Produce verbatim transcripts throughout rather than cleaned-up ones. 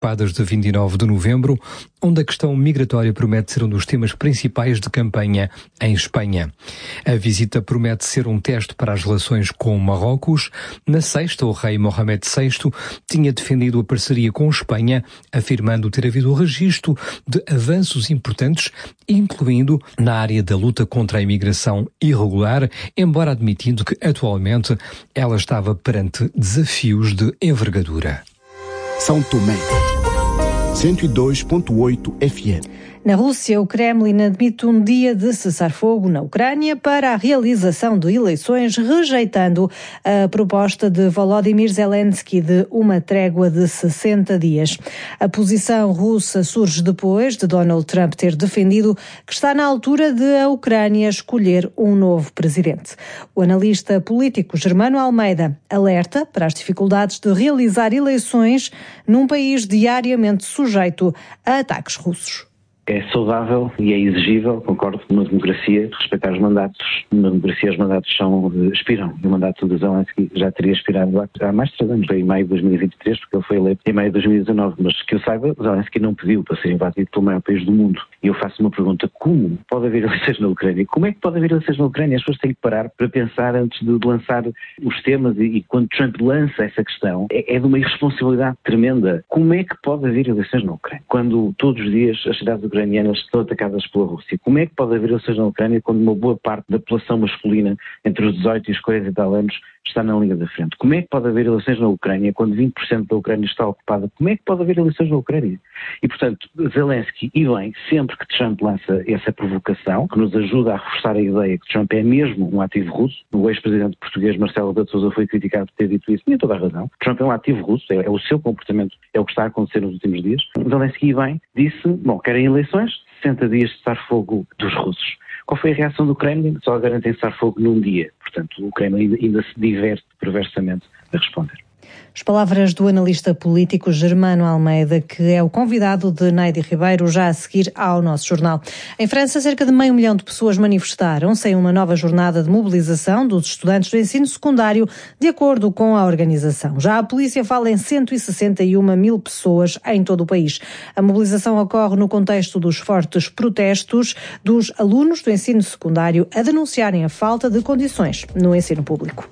de vinte e nove de novembro, onde a questão migratória promete ser um dos temas principais de campanha em Espanha. A visita promete ser um teste para as relações com Marrocos. Na sexta, o rei Mohamed sexto tinha defendido a parceria com Espanha, afirmando ter havido o registro de avanços importantes, incluindo na área da luta contra a imigração irregular, embora admitindo que atualmente ela estava perante desafios de envergadura. São Tomé, cento e dois ponto oito F M. Na Rússia, o Kremlin admite um dia de cessar-fogo na Ucrânia para a realização de eleições, rejeitando a proposta de Volodymyr Zelensky de uma trégua de sessenta dias. A posição russa surge depois de Donald Trump ter defendido que está na altura de a Ucrânia escolher um novo presidente. O analista político Germano Almeida alerta para as dificuldades de realizar eleições num país diariamente sujeito a ataques russos. É saudável e é exigível, concordo, numa democracia, respeitar os mandatos. Numa democracia os mandatos são, expiram. O mandato de Zelensky já teria expirado há mais de três anos, em maio de dois mil e vinte e três, porque ele foi eleito em maio de dois mil e dezanove. Mas que eu saiba, Zelensky não pediu para ser invadido pelo maior país do mundo. E eu faço uma pergunta: como pode haver eleições na Ucrânia? Como é que pode haver eleições na Ucrânia? As pessoas têm que parar para pensar antes de lançar os temas, e, e quando Trump lança essa questão, é, é de uma irresponsabilidade tremenda. Como é que pode haver eleições na Ucrânia? Quando todos os dias as cidades ucranianas estão atacadas pela Rússia. Como é que pode haver eleições na Ucrânia quando uma boa parte da população masculina, entre os dezoito e os quarenta e tal anos, está na linha da frente? Como é que pode haver eleições na Ucrânia quando vinte por cento da Ucrânia está ocupada? Como é que pode haver eleições na Ucrânia? E, portanto, Zelensky, e bem, sempre que Trump lança essa provocação, que nos ajuda a reforçar a ideia que Trump é mesmo um ativo russo, o ex-presidente português Marcelo Rebelo de Sousa foi criticado por ter dito isso, tinha toda a razão. Trump é um ativo russo, é, é o seu comportamento, é o que está a acontecer nos últimos dias. Zelensky, e bem, disse, bom, querem eleições, sessenta dias de cessar-fogo dos russos. Qual foi a reação do Kremlin? Só garantem cessar-fogo num dia. Portanto, o Kremlin ainda se diverte perversamente a responder. As palavras do analista político Germano Almeida, que é o convidado de Neide Ribeiro, já a seguir ao nosso jornal. Em França, cerca de meio milhão de pessoas manifestaram-se em uma nova jornada de mobilização dos estudantes do ensino secundário, de acordo com a organização. Já a polícia fala em cento e sessenta e uma mil pessoas em todo o país. A mobilização ocorre no contexto dos fortes protestos dos alunos do ensino secundário a denunciarem a falta de condições no ensino público.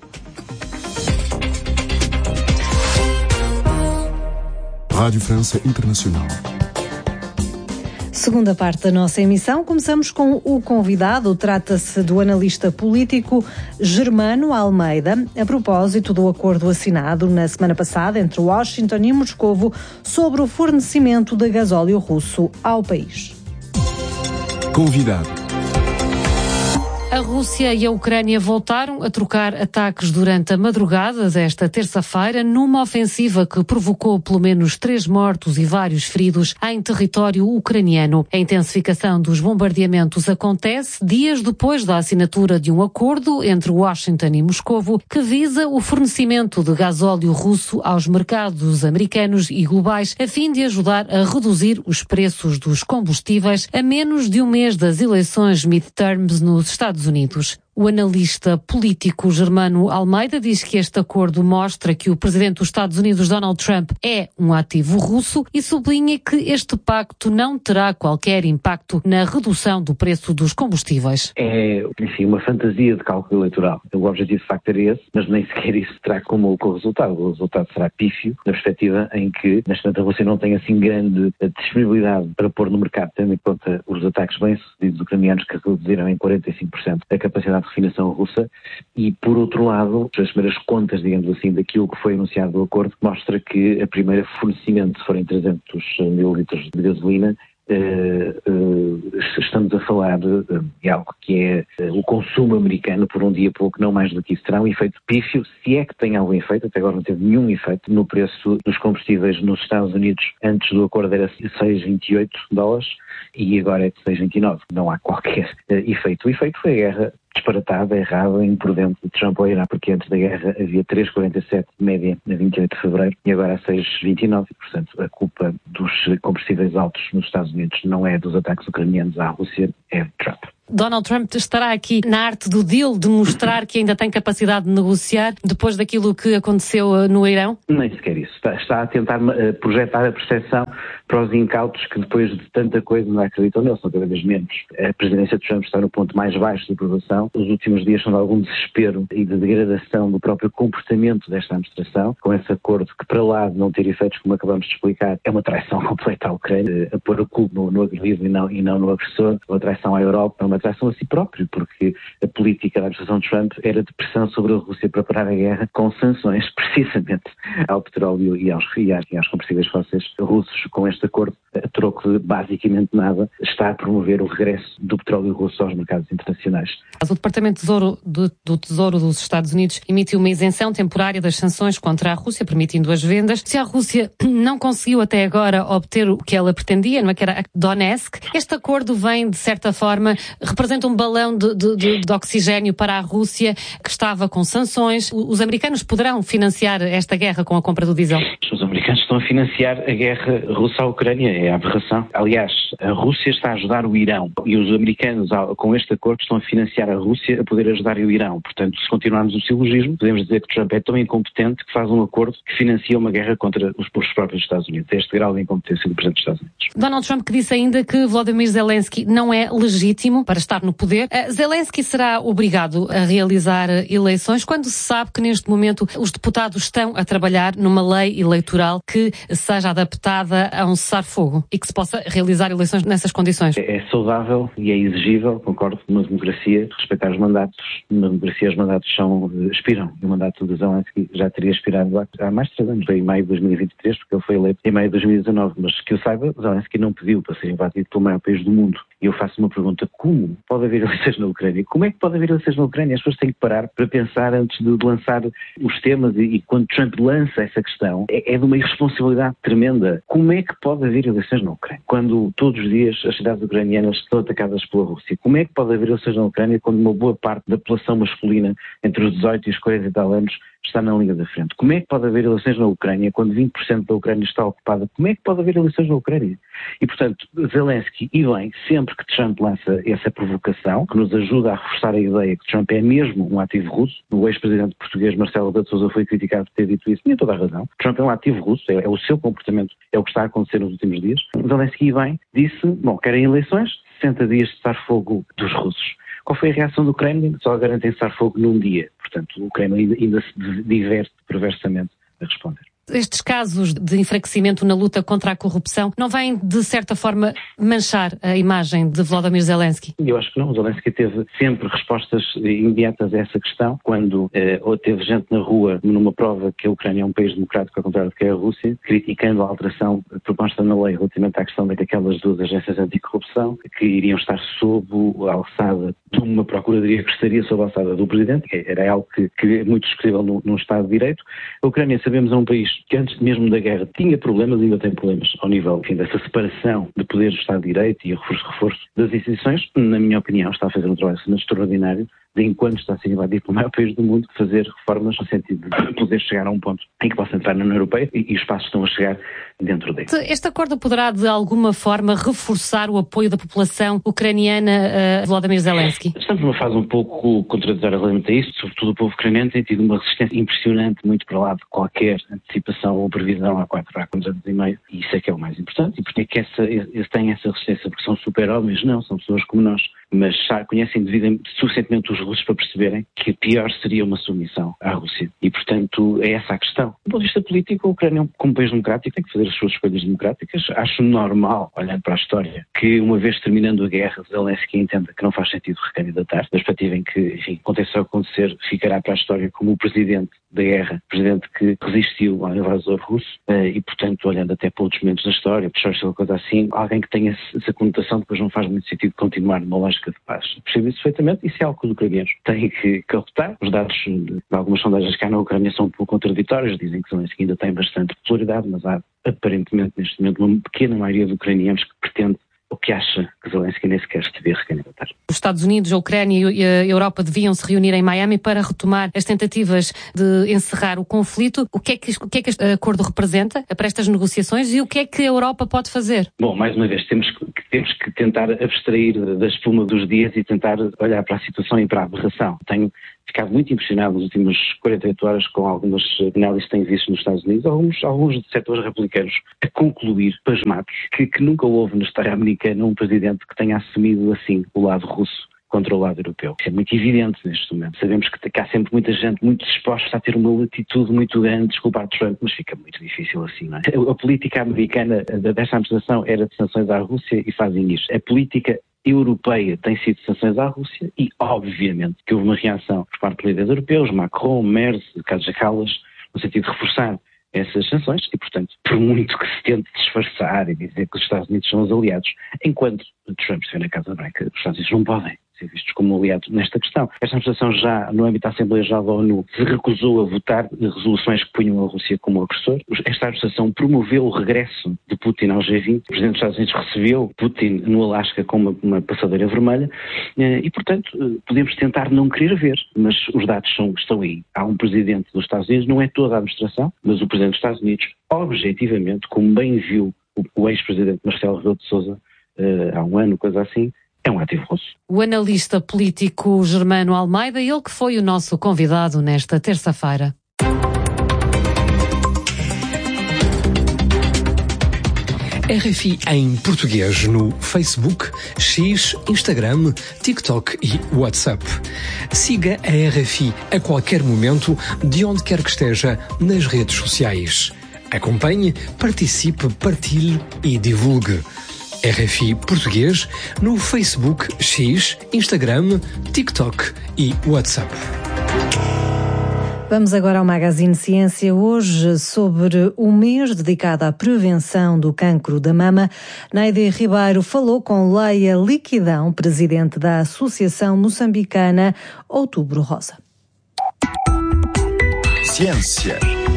Rádio França Internacional. Segunda parte da nossa emissão, começamos com o convidado. Trata-se do analista político Germano Almeida, a propósito do acordo assinado na semana passada entre Washington e Moscovo sobre o fornecimento de gasóleo russo ao país. Convidado. A Rússia e a Ucrânia voltaram a trocar ataques durante a madrugada desta terça-feira, numa ofensiva que provocou pelo menos três mortos e vários feridos em território ucraniano. A intensificação dos bombardeamentos acontece dias depois da assinatura de um acordo entre Washington e Moscovo que visa o fornecimento de gasóleo russo aos mercados americanos e globais, a fim de ajudar a reduzir os preços dos combustíveis a menos de um mês das eleições midterms nos Estados Unidos. O analista político Germano Almeida diz que este acordo mostra que o presidente dos Estados Unidos, Donald Trump, é um ativo russo e sublinha que este pacto não terá qualquer impacto na redução do preço dos combustíveis. É, enfim, uma fantasia de cálculo eleitoral. O objetivo de facto era esse, mas nem sequer isso terá como o resultado. O resultado será pífio, na perspectiva em que, neste momento, a Rússia não tem assim grande disponibilidade para pôr no mercado, tendo em conta os ataques bem-sucedidos ucranianos que reduziram em quarenta e cinco por cento a capacidade de refinação russa, e por outro lado, as primeiras contas, digamos assim, daquilo que foi anunciado do acordo, mostra que a primeira fornecimento, se forem trezentos mil litros de gasolina, uh, uh, estamos a falar de, de algo que é uh, o consumo americano por um dia pouco, não mais do que isso. Terá um efeito pífio, se é que tem algum efeito, até agora não teve nenhum efeito no preço dos combustíveis nos Estados Unidos. Antes do acordo era seis vírgula vinte e oito dólares e agora é de seis vírgula vinte e nove. Não há qualquer uh, efeito. O efeito foi a guerra disparatada, errada, imprudente de Trump ao Irã, porque antes da guerra havia três vírgula quarenta e sete média a vinte e oito de fevereiro e agora há seis vírgula vinte e nove. Portanto, a culpa dos combustíveis altos nos Estados Unidos não é dos ataques ucranianos à Rússia, é de Trump. Donald Trump estará aqui na arte do deal, de mostrar que ainda tem capacidade de negociar depois daquilo que aconteceu no Irão? Nem sequer isso. Está, está a tentar uh, projetar a percepção para os incautos que depois de tanta coisa não acreditam nele, são cada vez menos. A presidência de Trump está no ponto mais baixo de aprovação. Os últimos dias são de algum desespero e de degradação do próprio comportamento desta administração, com esse acordo que, para lá de não ter efeitos, como acabamos de explicar, é uma traição completa à Ucrânia, a pôr o culpo no, no agredido e não, e não no agressor, uma traição à Europa, uma traição a si próprio, porque a política da administração de Trump era de pressão sobre a Rússia para parar a guerra com sanções, precisamente, ao petróleo e aos, e aos combustíveis fósseis russos. Com este acordo, a troco de basicamente nada, está a promover o regresso do petróleo russo aos mercados internacionais. O Departamento de Tesouro do, do Tesouro dos Estados Unidos emitiu uma isenção temporária das sanções contra a Rússia, permitindo as vendas. Se a Rússia não conseguiu até agora obter o que ela pretendia, não é que era a Donetsk, este acordo vem, de certa forma, representa um balão de, de, de, de oxigênio para a Rússia, que estava com sanções. Os americanos poderão financiar esta guerra com a compra do diesel? Os americanos estão a financiar a guerra russa à Ucrânia, é a aberração. Aliás, a Rússia está a ajudar o Irão e os americanos, com este acordo, estão a financiar a Rússia a poder ajudar o Irão. Portanto, se continuarmos o silogismo, podemos dizer que Trump é tão incompetente que faz um acordo que financia uma guerra contra os, os próprios Estados Unidos. Este grau de incompetência do Presidente dos Estados Unidos. Donald Trump que disse ainda que Volodymyr Zelensky não é legítimo para estar no poder. Zelensky será obrigado a realizar eleições quando se sabe que neste momento os deputados estão a trabalhar numa lei eleitoral que seja adaptada a um cessar-fogo e que se possa realizar eleições nessas condições. É saudável e é exigível, concordo, numa democracia, respeitar os mandatos. Numa democracia os mandatos são, expiram. O mandato de Zelensky já teria expirado há mais de três anos, em maio de dois mil e vinte e três, porque ele foi eleito em maio de dois mil e dezanove. Mas que eu saiba, Zelensky não pediu para ser invadido pelo maior país do mundo. E eu faço uma pergunta: como pode haver eleições na Ucrânia? Como é que pode haver eleições na Ucrânia? As pessoas têm que parar para pensar antes de lançar os temas, e, e quando Trump lança essa questão, é, é de uma irresponsabilidade tremenda. Como é que pode haver eleições na Ucrânia quando todos os dias as cidades ucranianas estão atacadas pela Rússia? Como é que pode haver eleições na Ucrânia quando uma boa parte da população masculina, entre os dezoito e os quarenta e tal anos, está na linha da frente? Como é que pode haver eleições na Ucrânia quando vinte por cento da Ucrânia está ocupada? Como é que pode haver eleições na Ucrânia? E, portanto, Zelensky, e bem, sempre que Trump lança essa provocação, que nos ajuda a reforçar a ideia que Trump é mesmo um ativo russo, o ex-presidente português Marcelo Rebelo de Sousa foi criticado por ter dito isso, tinha toda a razão. Trump é um ativo russo, é, é o seu comportamento, é o que está a acontecer nos últimos dias. Zelensky, e bem, disse, bom, querem eleições, sessenta dias de cessar-fogo dos russos. Qual foi a reação do Kremlin? Só garantem cessar-fogo num dia. Portanto, o Kremlin ainda se diverte perversamente a responder. Estes casos de enfraquecimento na luta contra a corrupção não vêm, de certa forma, manchar a imagem de Volodymyr Zelensky? Eu acho que não. O Zelensky teve sempre respostas imediatas a essa questão. Quando eh, ou teve gente na rua, numa prova que a Ucrânia é um país democrático, ao contrário do que é a Rússia, criticando a alteração proposta na lei relativamente à questão daquelas duas agências anticorrupção que iriam estar sob a alçada de uma procuradoria que estaria sob a alçada do Presidente, que era algo que, que é muito discutível num, num Estado de Direito. A Ucrânia, sabemos, é um país que antes mesmo da guerra tinha problemas e ainda tem problemas ao nível, enfim, dessa separação de poderes do Estado de Direito e o reforço, reforço das instituições. Na minha opinião, está a fazer um trabalho extraordinário de, enquanto está a ser invadido pelo maior país do mundo, fazer reformas no sentido de poder chegar a um ponto em que possa entrar na União Europeia, e, e os passos estão a chegar dentro dele. Este acordo poderá, de alguma forma, reforçar o apoio da população ucraniana a Volodymyr Zelensky? Estamos numa fase um pouco contraditória relativamente a isso. Sobretudo o povo ucraniano tem tido uma resistência impressionante, muito para lá de qualquer antecipação ou previsão há quatro, há quatro anos e meio, e isso é que é o mais importante. E porque é que essa, eles têm essa resistência? Porque são super-homens? Não, são pessoas como nós, mas já conhecem devidamente, suficientemente os russos para perceberem que pior seria uma submissão à Rússia. E, portanto, é essa a questão. Do ponto de vista político, a Ucrânia, como país democrático, tem que fazer as suas escolhas democráticas. Acho normal, olhando para a história, que uma vez terminando a guerra, Zelensky entenda que não faz sentido recandidatar, na perspectiva em que, enfim, aconteça a acontecer, ficará para a história como o presidente da guerra, presidente que resistiu ao invasor russo, e, portanto, olhando até para outros momentos da história, Churchill, coisa assim, alguém que tenha essa conotação depois não faz muito sentido continuar numa lógica de paz. Percebo isso perfeitamente, isso é algo que os ucranianos têm que, que optar. Os dados de algumas sondagens cá na Ucrânia são um pouco contraditórios, dizem que Zelensky ainda tem bastante popularidade, mas há aparentemente neste momento uma pequena maioria de ucranianos que pretende o que acha que Zelensky nem sequer se devia recandidatar. Os Estados Unidos, a Ucrânia e a Europa deviam se reunir em Miami para retomar as tentativas de encerrar o conflito. O que é que, o que é que este acordo representa para estas negociações e o que é que a Europa pode fazer? Bom, mais uma vez, temos que, temos que tentar abstrair da espuma dos dias e tentar olhar para a situação e para a aberração. Tenho ficado muito impressionado nas últimas quarenta e oito horas com algumas análises que tenho visto nos Estados Unidos, alguns, alguns setores republicanos a concluir, pasmados, que, que nunca houve na história americana um presidente que tenha assumido assim o lado russo contra o lado europeu. Isso é muito evidente neste momento. Sabemos que, que há sempre muita gente muito disposta a ter uma latitude muito grande, desculpar Trump, mas fica muito difícil assim, não é? A, a política americana desta administração era de sanções à Rússia e fazem isto. A política europeia tem sido de sanções à Rússia e, obviamente, que houve uma reação por parte de líderes europeus, Macron, Merz, Kaja Kallas, no sentido de reforçar essas sanções e, portanto, por muito que se tente disfarçar e dizer que os Estados Unidos são os aliados, enquanto Trump estiver na Casa Branca, os Estados Unidos não podem ser vistos como aliados nesta questão. Esta administração já, no âmbito da Assembleia Geral da ONU, se recusou a votar resoluções que punham a Rússia como agressor. Esta administração promoveu o regresso de Putin ao G vinte. O Presidente dos Estados Unidos recebeu Putin no Alasca com uma, uma passadeira vermelha e, portanto, podemos tentar não querer ver, mas os dados são, estão aí. Há um Presidente dos Estados Unidos, não é toda a administração, mas o Presidente dos Estados Unidos, objetivamente, como bem viu o, o ex-presidente Marcelo Rebelo de Sousa uh, há um ano, coisa assim, é um ativo russo. O analista político Germano Almeida, ele que foi o nosso convidado nesta terça-feira. R F I em português no Facebook, X, Instagram, TikTok e WhatsApp. Siga a R F I a qualquer momento, de onde quer que esteja, nas redes sociais. Acompanhe, participe, partilhe e divulgue. R F I Português no Facebook, X, Instagram, TikTok e WhatsApp. Vamos agora ao Magazine Ciência, hoje sobre o mês dedicado à prevenção do cancro da mama. Neide Ribeiro falou com Leia Liquidão, presidente da Associação Moçambicana Outubro Rosa. Ciência.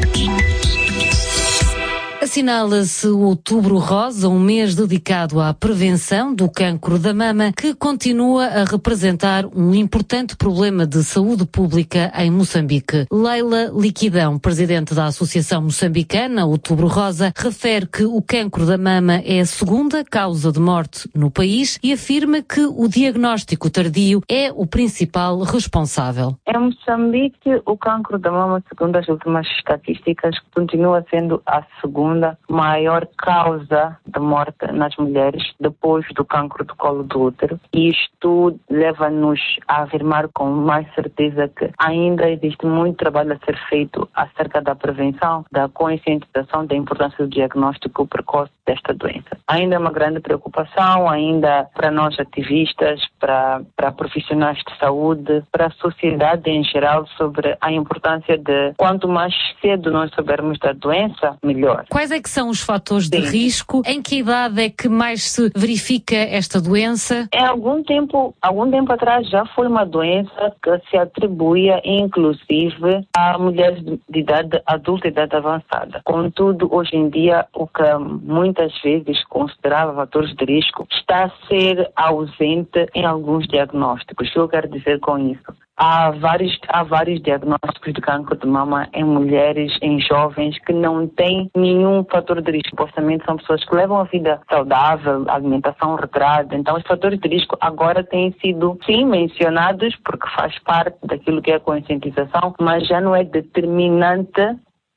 Assinala-se o Outubro Rosa, um mês dedicado à prevenção do cancro da mama, que continua a representar um importante problema de saúde pública em Moçambique. Leila Liquidão, presidente da Associação Moçambicana Outubro Rosa, refere que o cancro da mama é a segunda causa de morte no país e afirma que o diagnóstico tardio é o principal responsável. Em Moçambique, o cancro da mama, segundo as últimas estatísticas, continua sendo a segunda maior causa de morte nas mulheres depois do cancro do colo do útero. E isto leva-nos a afirmar com mais certeza que ainda existe muito trabalho a ser feito acerca da prevenção, da conscientização da importância do diagnóstico precoce desta doença. Ainda é uma grande preocupação, ainda para nós ativistas, para, para profissionais de saúde, para a sociedade em geral, sobre a importância de quanto mais cedo nós soubermos da doença, melhor. Quais é que são os fatores de Sim. risco? Em que idade é que mais se verifica esta doença? Em algum tempo, algum tempo atrás já foi uma doença que se atribuía inclusive a mulheres de idade adulta e idade avançada. Contudo, hoje em dia, o que muitas vezes considerava fatores de risco está a ser ausente em alguns diagnósticos. O que eu quero dizer com isso? Há vários, há vários diagnósticos de cancro de mama em mulheres, em jovens, que não têm nenhum fator de risco. Supostamente são pessoas que levam a vida saudável, alimentação regrada. Então, os fatores de risco agora têm sido, sim, mencionados, porque faz parte daquilo que é a conscientização, mas já não é determinante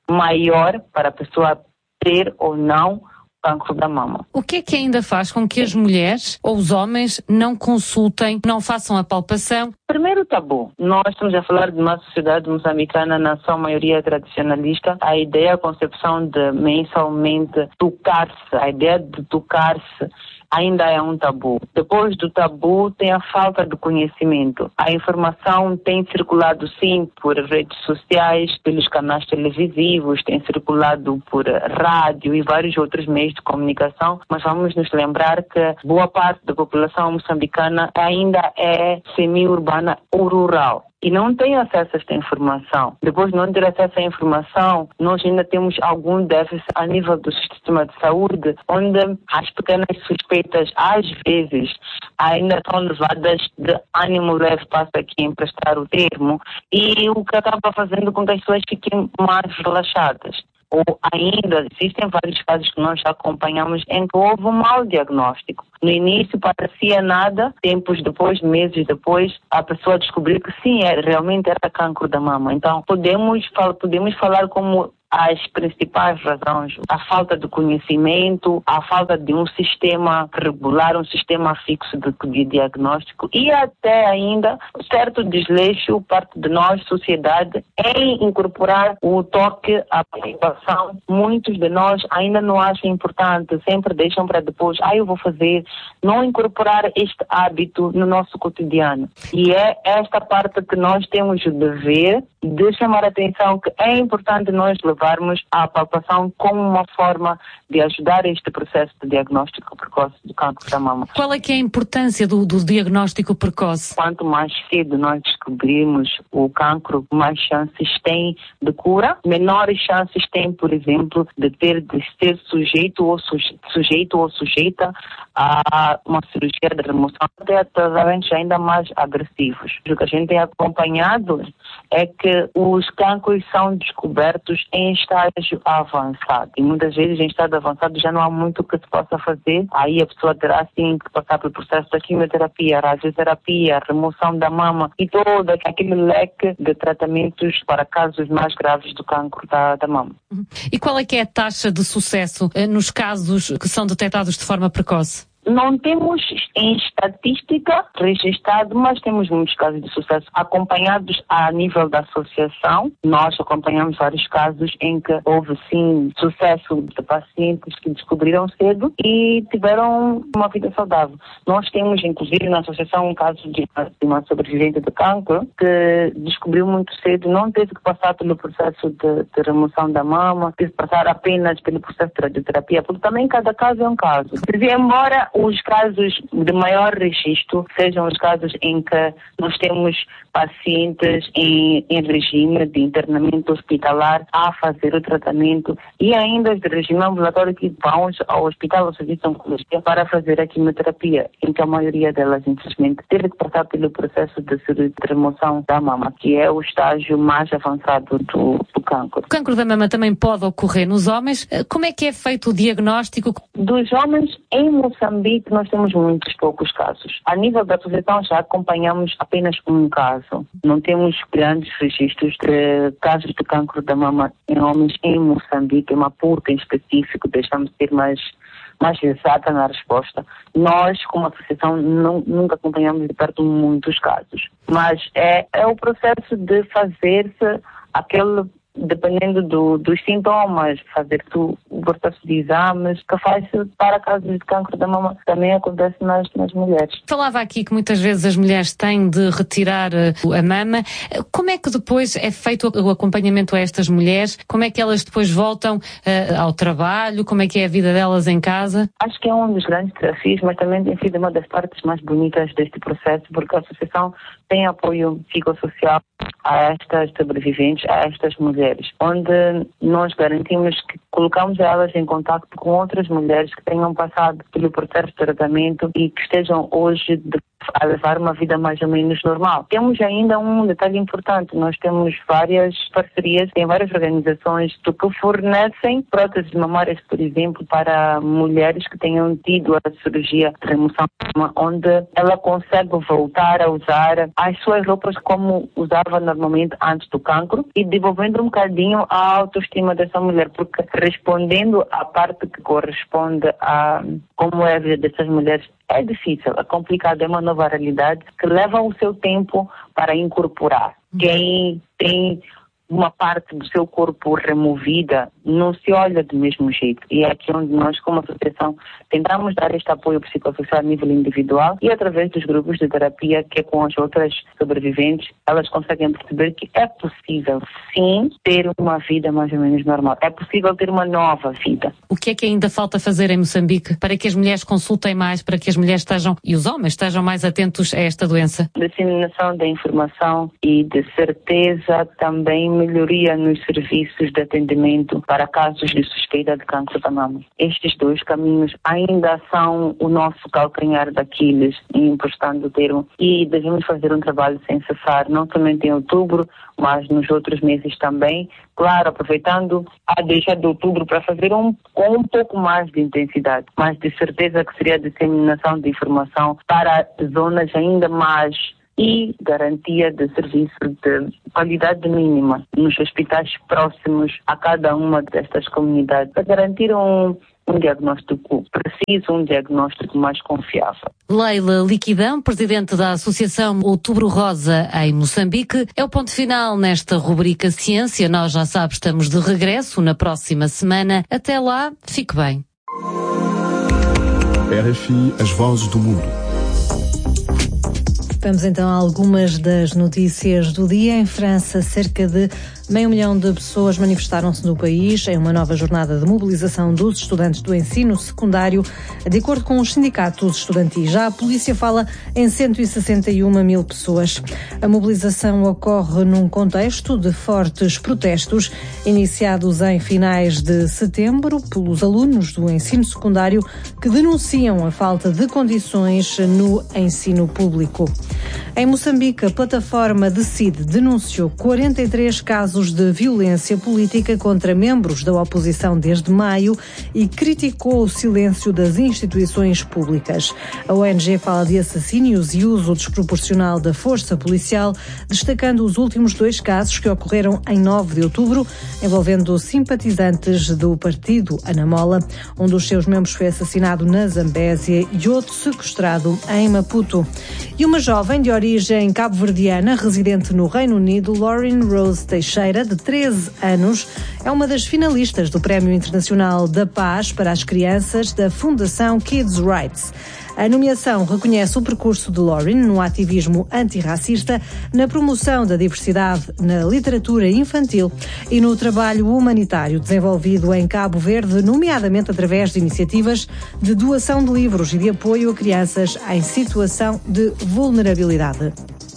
maior para a pessoa ter ou não cancro da mama. O que é que ainda faz com que as mulheres ou os homens não consultem, não façam a palpação? Primeiro, tabu. Nós estamos a falar de uma sociedade moçambicana, na sua maioria tradicionalista. A ideia, a concepção de mensalmente tocar-se, a ideia de tocar-se ainda é um tabu. Depois do tabu tem a falta de conhecimento. A informação tem circulado sim por redes sociais, pelos canais televisivos, tem circulado por rádio e vários outros meios de comunicação, mas vamos nos lembrar que boa parte da população moçambicana ainda é semi-urbana ou rural. e não têm acesso a esta informação. Depois de não ter acesso à informação, nós ainda temos algum déficit a nível do sistema de saúde, onde as pequenas suspeitas, às vezes, ainda são levadas de ânimo leve, passo aqui a emprestar o termo, e o que acaba fazendo com que as pessoas fiquem mais relaxadas. Ou ainda, existem vários casos que nós acompanhamos em que houve um mau diagnóstico. No início parecia nada, tempos depois, meses depois, a pessoa descobriu que sim, é, realmente era cancro da mama. Então, podemos, podemos falar como as principais razões: a falta de conhecimento, a falta de um sistema regular, um sistema fixo de, de diagnóstico e até ainda certo desleixo parte de nós, sociedade, em incorporar o toque à participação. Muitos de nós ainda não acham importante, sempre deixam para depois, ah, eu vou fazer, não incorporar este hábito no nosso cotidiano. E é esta parte que nós temos o dever de chamar a atenção, que é importante nós levarmos a palpação como uma forma de ajudar este processo de diagnóstico precoce do cancro da mama. Qual é que é a importância do, do diagnóstico precoce? Quanto mais cedo nós descobrirmos o cancro, mais chances tem de cura, menores chances tem, por exemplo, de ter de ser sujeito ou suje, sujeito ou sujeita a uma cirurgia de remoção, até tratamentos ainda mais agressivos. O que a gente tem acompanhado é que os cancros são descobertos em estágio avançado. E muitas vezes em estágio avançado já não há muito que se possa fazer. Aí a pessoa terá sim que passar pelo processo da quimioterapia, radioterapia, remoção da mama e todo aquele leque de tratamentos para casos mais graves do cancro da, da mama. E qual é que é a taxa de sucesso eh, nos casos que são detectados de forma precoce? Não temos em estatística registrado, mas temos muitos casos de sucesso acompanhados a nível da associação. Nós acompanhamos vários casos em que houve sim sucesso de pacientes que descobriram cedo e tiveram uma vida saudável. Nós temos inclusive na associação um caso de uma sobrevivente de cancro que descobriu muito cedo, não teve que passar pelo processo de, de remoção da mama, teve que passar apenas pelo processo de radioterapia, porque também cada caso é um caso. Embora os casos de maior registro sejam os casos em que nós temos pacientes em, em regime de internamento hospitalar a fazer o tratamento e ainda os de regime ambulatório que vão ao hospital ou serviço de oncologia para fazer a quimioterapia, em que a maioria delas, infelizmente, teve que passar pelo processo de, de remoção da mama, que é o estágio mais avançado do, do cancro. O cancro da mama também pode ocorrer nos homens. Como é que é feito o diagnóstico? Dos homens, em Moçambique, nós temos muitos poucos casos. A nível da associação já acompanhamos apenas um caso. Não temos grandes registros de casos de cancro da mama em homens em Moçambique, em Maputo em específico, deixamos de ser mais, mais exata na resposta. Nós, como associação, não, nunca acompanhamos de perto muitos casos. Mas é, é o processo de fazer-se aquele, dependendo do, dos sintomas, fazer o, o processo de exames, que faz-se para casos de cancro da mama, também acontece nas, nas mulheres. Falava aqui que muitas vezes as mulheres têm de retirar uh, a mama. Como é que depois é feito o acompanhamento a estas mulheres? Como é que elas depois voltam uh, ao trabalho? Como é que é a vida delas em casa? Acho que é um dos grandes desafios, mas também tem sido uma das partes mais bonitas deste processo, porque a associação tem apoio psicossocial a estas sobreviventes, a estas mulheres, onde nós garantimos que colocamos elas em contato com outras mulheres que tenham passado pelo processo de tratamento e que estejam hoje de, a levar uma vida mais ou menos normal. Temos ainda um detalhe importante, nós temos várias parcerias, tem várias organizações que fornecem próteses mamárias, por exemplo, para mulheres que tenham tido a cirurgia de remoção, onde ela consegue voltar a usar as suas roupas como usava normalmente antes do cancro e desenvolvendo um bocadinho a autoestima dessa mulher, porque respondendo à parte que corresponde a como é a vida dessas mulheres, é difícil, é complicado, é uma nova realidade que leva o seu tempo para incorporar. Quem tem uma parte do seu corpo removida, não se olha do mesmo jeito. E é aqui onde nós, como associação, tentamos dar este apoio psicossocial a nível individual e através dos grupos de terapia, que é com as outras sobreviventes, elas conseguem perceber que é possível, sim, ter uma vida mais ou menos normal. É possível ter uma nova vida. O que é que ainda falta fazer em Moçambique para que as mulheres consultem mais, para que as mulheres estejam, e os homens estejam mais atentos a esta doença? Disseminação da informação e, de certeza, também melhoria nos serviços de atendimento para casos de suspeita de câncer da mama. Estes dois caminhos ainda são o nosso calcanhar daqueles, emprestando o termo, e devemos fazer um trabalho sem cessar, não somente em outubro, mas nos outros meses também. Claro, aproveitando a deixa de outubro para fazer um, com um pouco mais de intensidade, mas de certeza que seria a disseminação de informação para zonas ainda mais e garantia de serviço de qualidade mínima nos hospitais próximos a cada uma destas comunidades, para garantir um um diagnóstico preciso, um diagnóstico mais confiável. Leila Liquidão, presidente da Associação Outubro Rosa em Moçambique, é o ponto final nesta rubrica Ciência. Nós, já sabe, estamos de regresso na próxima semana. Até lá, fique bem. R F I, as vozes do mundo. Vamos então a algumas das notícias do dia. Em França, cerca de meio milhão de pessoas manifestaram-se no país em uma nova jornada de mobilização dos estudantes do ensino secundário, de acordo com os sindicatos estudantis. Já a polícia fala em cento e sessenta e uma mil pessoas. A mobilização ocorre num contexto de fortes protestos, iniciados em finais de setembro pelos alunos do ensino secundário que denunciam a falta de condições no ensino público. Em Moçambique, a plataforma Decide denunciou quarenta e três casos de violência política contra membros da oposição desde maio e criticou o silêncio das instituições públicas. A O N G fala de assassínios e uso desproporcional da força policial, destacando os últimos dois casos que ocorreram em nove de outubro, envolvendo simpatizantes do partido Anamola. Um dos seus membros foi assassinado na Zambésia e outro sequestrado em Maputo. E uma jovem de origem cabo-verdiana, residente no Reino Unido, Lauren Rose Teixeira, de treze anos, é uma das finalistas do Prémio Internacional da Paz para as Crianças da Fundação Kids Rights. A nomeação reconhece o percurso de Lauren no ativismo antirracista, na promoção da diversidade na literatura infantil e no trabalho humanitário desenvolvido em Cabo Verde, nomeadamente através de iniciativas de doação de livros e de apoio a crianças em situação de vulnerabilidade.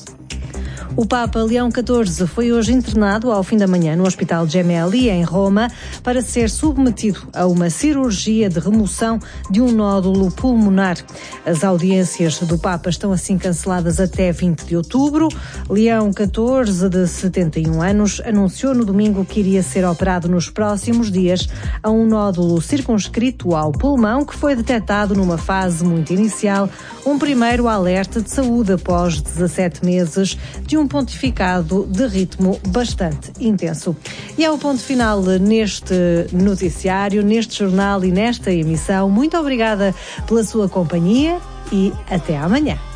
O Papa Leão catorze foi hoje internado ao fim da manhã no Hospital Gemelli, em Roma, para ser submetido a uma cirurgia de remoção de um nódulo pulmonar. As audiências do Papa estão assim canceladas até vinte de outubro. Leão catorze, de setenta e um anos, anunciou no domingo que iria ser operado nos próximos dias a um nódulo circunscrito ao pulmão que foi detectado numa fase muito inicial, um primeiro alerta de saúde após dezassete meses de um pontificado de ritmo bastante intenso. E é o ponto final neste noticiário, neste jornal e nesta emissão. Muito obrigada pela sua companhia e até amanhã.